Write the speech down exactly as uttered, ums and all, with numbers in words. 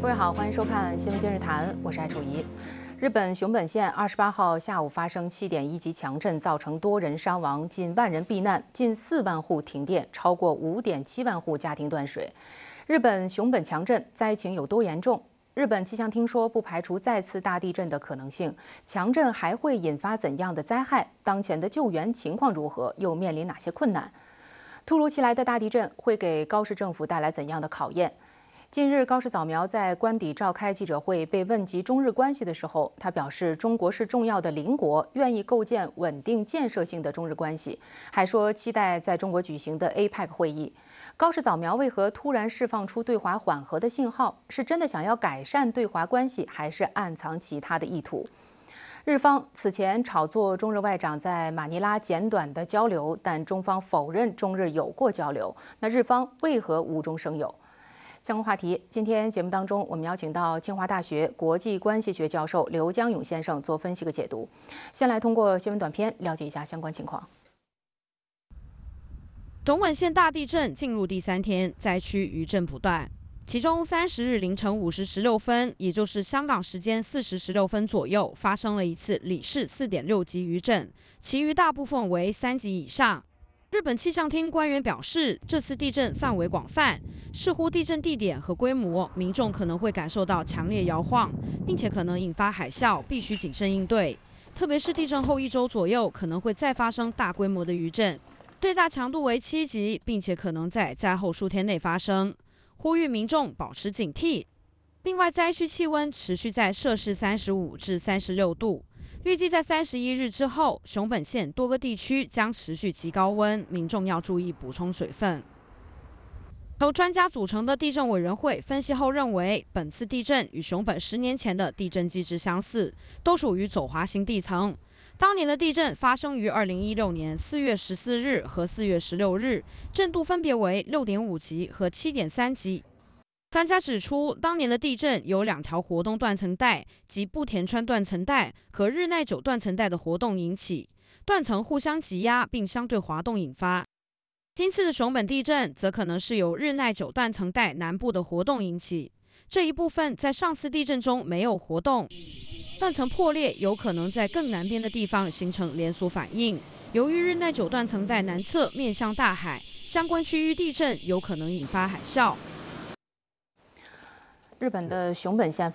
各位好，欢迎收看《新闻今日谈》，我是艾楚怡。日本熊本县二十八号下午发生七点一级强震，造成多人伤亡，近万人避难，近四万户停电，超过五点七万户家庭断水。日本熊本强震灾情有多严重？日本气象厅说，不排除再次大地震的可能性。强震还会引发怎样的灾害？当前的救援情况如何？又面临哪些困难？突如其来的大地震会给高市政府带来怎样的考验？近日，高市早苗在官邸召开记者会，被问及中日关系的时候，他表示，中国是重要的邻国，愿意构建稳定建设性的中日关系，还说期待在中国举行的 A P E C 会议。高市早苗为何突然释放出对华缓和的信号？是真的想要改善对华关系，还是暗藏其他的意图？日方此前炒作中日外长在马尼拉简短的交流，但中方否认中日有过交流。那日方为何无中生有？相关话题，今天节目当中，我们邀请到清华大学国际关系学教授刘江勇先生做分析和解读。先来通过新闻短片了解一下相关情况。 熊本县大地震进入第三天，灾区余震不断。其中三十日凌晨五时十六分，也就是香港时间四时十六分左右，发生了一次里氏四点六级余震，其余大部分为三级以上。日本气象厅官员表示，这次地震范围广泛，视乎地震地点和规模，民众可能会感受到强烈摇晃，并且可能引发海啸，必须谨慎应对。特别是地震后一周左右，可能会再发生大规模的余震，最大强度为七级，并且可能在灾后数天内发生。呼吁民众保持警惕。另外，灾区气温持续在摄氏三十五至三十六度，预计在三十一日之后，熊本县多个地区将持续极高温，民众要注意补充水分。由专家组成的地震委员会分析后认为，本次地震与熊本十年前的地震机制相似，都属于走滑型地层。当年的地震发生于二零一六年四月十四日和四月十六日，震度分别为六点五级和七点三级。专家指出，当年的地震有两条活动断层带及不田川断层带和日奈久断层带的活动引起，断层互相挤压并相对滑动引发。今次的熊本地震则可能是由日奈久断层带南部的活动引起，这一部分在上次地震中没有活动。断层破裂有可能在更南边的地方形成连锁反应。由于日奈久断层带南侧面向大海，相关区域地震有可能引发海啸。 日本的熊本县